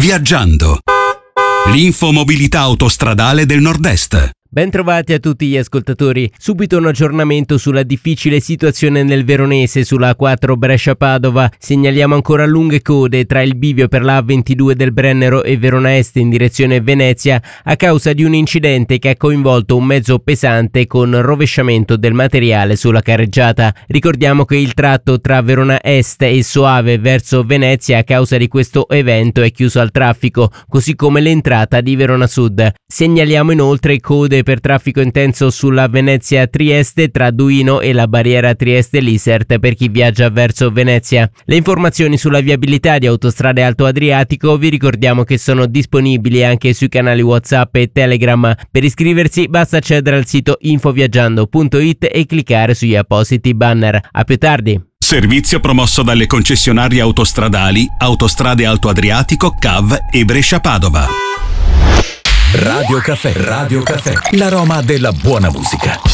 Viaggiando. L'infomobilità autostradale del Nord-Est. Bentrovati a tutti gli ascoltatori. Subito un aggiornamento sulla difficile situazione nel Veronese sulla A4 Brescia-Padova. Segnaliamo ancora lunghe code tra il bivio per la A22 del Brennero e Verona Est in direzione Venezia a causa di un incidente che ha coinvolto un mezzo pesante con rovesciamento del materiale sulla carreggiata. Ricordiamo che il tratto tra Verona Est e Soave verso Venezia a causa di questo evento è chiuso al traffico, così come l'entrata di Verona Sud. Segnaliamo inoltre code per traffico intenso sulla Venezia-Trieste tra Duino e la barriera Trieste-Lisert per chi viaggia verso Venezia. Le informazioni sulla viabilità di Autostrade Alto Adriatico vi ricordiamo che sono disponibili anche sui canali WhatsApp e Telegram. Per iscriversi basta accedere al sito infoviaggiando.it e cliccare sugli appositi banner. A più tardi! Servizio promosso dalle concessionarie autostradali Autostrade Alto Adriatico, CAV e Brescia-Padova. Radio Caffè, l'aroma della buona musica.